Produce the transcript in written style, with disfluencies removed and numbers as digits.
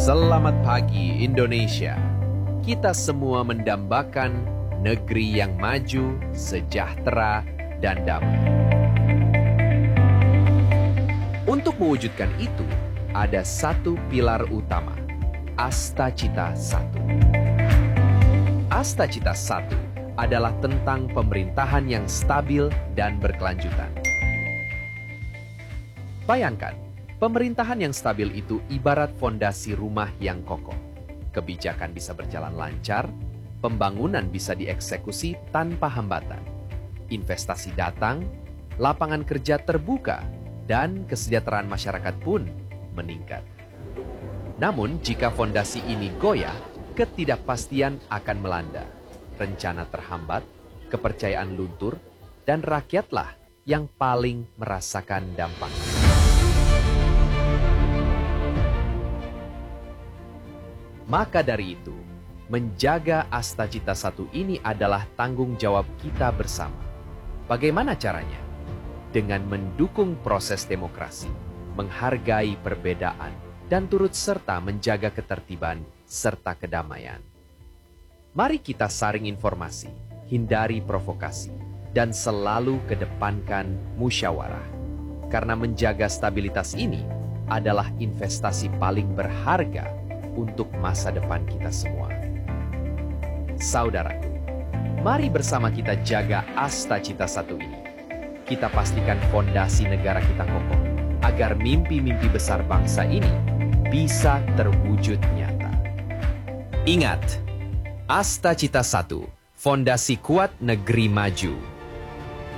Selamat pagi Indonesia. Kita semua mendambakan negeri yang maju, sejahtera, dan damai. Untuk mewujudkan itu, ada satu pilar utama, Astacita 1. Astacita 1 adalah tentang pemerintahan yang stabil dan berkelanjutan. Bayangkan, pemerintahan yang stabil itu ibarat fondasi rumah yang kokoh. Kebijakan bisa berjalan lancar, pembangunan bisa dieksekusi tanpa hambatan. Investasi datang, lapangan kerja terbuka, dan kesejahteraan masyarakat pun meningkat. Namun, jika fondasi ini goyah, ketidakpastian akan melanda. Rencana terhambat, kepercayaan luntur, dan rakyatlah yang paling merasakan dampaknya. Maka dari itu, menjaga Astacita 1 ini adalah tanggung jawab kita bersama. Bagaimana caranya? Dengan mendukung proses demokrasi, menghargai perbedaan, dan turut serta menjaga ketertiban serta kedamaian. Mari kita saring informasi, hindari provokasi, dan selalu kedepankan musyawarah. Karena menjaga stabilitas ini adalah investasi paling berharga untuk masa depan kita semua. Saudaraku, mari bersama kita jaga Astacita 1 ini. Kita pastikan fondasi negara kita kokoh, agar mimpi-mimpi besar bangsa ini bisa terwujud nyata. Ingat, Astacita 1, fondasi kuat negeri maju.